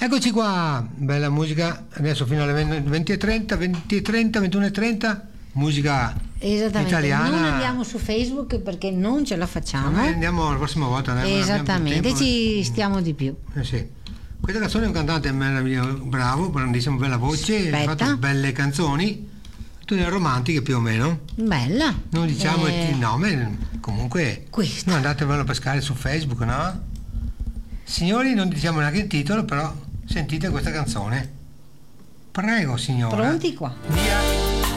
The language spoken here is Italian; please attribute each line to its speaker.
Speaker 1: Eccoci qua, bella musica, adesso fino alle 20:30, 20:30, 21:30, musica
Speaker 2: Esattamente,
Speaker 1: italiana.
Speaker 2: non andiamo su Facebook perché non ce la facciamo.
Speaker 1: Andiamo la prossima volta.
Speaker 2: Esattamente, ci stiamo di più.
Speaker 1: Sì. Questa canzone è un cantante meraviglioso, bravo, grandissima, bella voce, ha fatto belle canzoni, tutte romantiche più o meno.
Speaker 2: Bella.
Speaker 1: Non diciamo il nome, comunque
Speaker 2: questa.
Speaker 1: No, andatevelo a pescare su Facebook, no? Signori, non diciamo neanche il titolo, però sentite questa canzone. Prego, signora.
Speaker 2: Pronti qua?
Speaker 1: Via.